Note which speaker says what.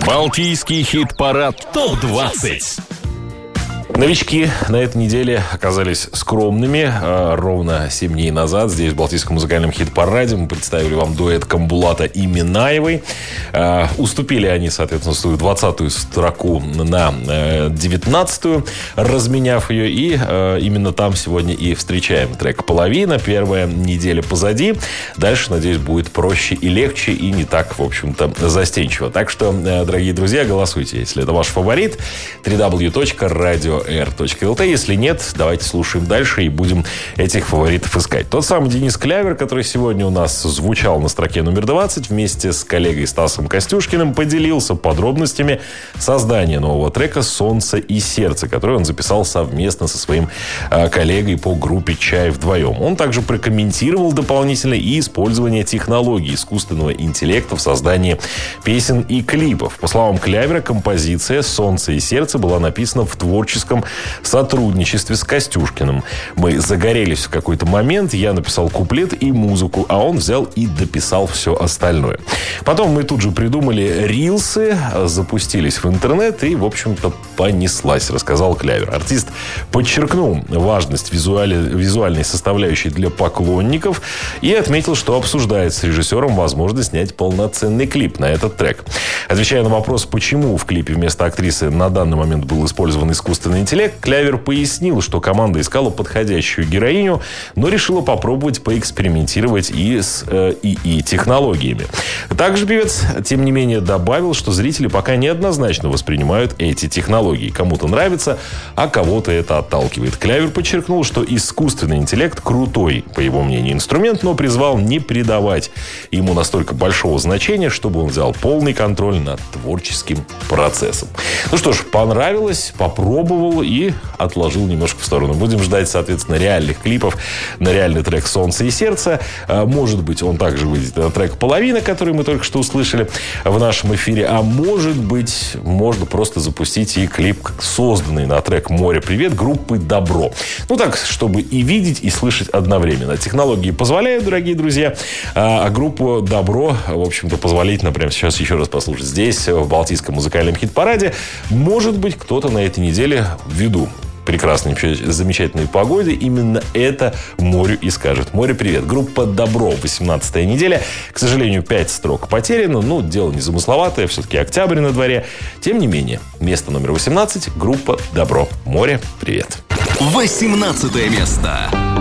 Speaker 1: Балтийский хит-парад ТОП-20.
Speaker 2: Новички на этой неделе оказались скромными. Ровно 7 дней назад здесь, в Балтийском музыкальном хит-параде, мы представили вам дуэт Камбулата и Минаевой. Уступили они, соответственно, свою 20-ю строку на 19-ю, разменяв ее. И именно там сегодня и встречаем трек «Половина». Первая неделя позади. Дальше, надеюсь, будет проще и легче, и не так, в общем-то, застенчиво. Так что, дорогие друзья, голосуйте. Если это ваш фаворит, www.radio.r.lt. Если нет, давайте слушаем дальше и будем этих фаворитов искать. Тот самый Денис Клявер, который сегодня у нас звучал на строке номер 20, вместе с коллегой Стасом Костюшкиным поделился подробностями создания нового трека «Солнце и сердце», который он записал совместно со своим коллегой по группе «Чай вдвоем». Он также прокомментировал дополнительно и использование технологий искусственного интеллекта в создании песен и клипов. По словам Клявера, композиция «Солнце и сердце» была написана в творческом сотрудничестве с Костюшкиным. Мы загорелись в какой-то момент, я написал куплет и музыку, а он взял и дописал все остальное. Потом мы тут же придумали рилсы, запустились в интернет и, в общем-то, понеслась, рассказал Клявер. Артист подчеркнул важность визуальной составляющей для поклонников и отметил, что обсуждает с режиссером возможность снять полноценный клип на этот трек. Отвечая на вопрос, почему в клипе вместо актрисы на данный момент был использован искусственный интеллект, Клявер пояснил, что команда искала подходящую героиню, но решила попробовать поэкспериментировать и с ИИ-технологиями. Также певец, тем не менее, добавил, что зрители пока неоднозначно воспринимают эти технологии. Кому-то нравится, а кого-то это отталкивает. Клявер подчеркнул, что искусственный интеллект крутой, по его мнению, инструмент, но призвал не придавать ему настолько большого значения, чтобы он взял полный контроль над творческим процессом. Ну что ж, понравилось, попробовал и отложил немножко в сторону. Будем ждать, соответственно, реальных клипов на реальный трек «Солнце и сердце». Может быть, он также выйдет на трек «Половина», который мы только что услышали в нашем эфире. А может быть, можно просто запустить и клип, созданный на трек «Море, привет» группы «Добро». Ну так, чтобы и видеть, и слышать одновременно. Технологии позволяют, дорогие друзьья, а группу «Добро», в общем-то, позволительно прямо сейчас еще раз послушать здесь, в Балтийском музыкальном хит-параде. Может быть, кто-то на этой неделе, ввиду прекрасной, замечательной погоды, именно это морю и скажет. «Море, привет». Группа «Добро», 18-я неделя. К сожалению, 5 строк потеряно. Ну, дело незамысловатое. Все-таки октябрь на дворе. Тем не менее, место номер 18. Группа «Добро». «Море, привет».
Speaker 1: 18 место.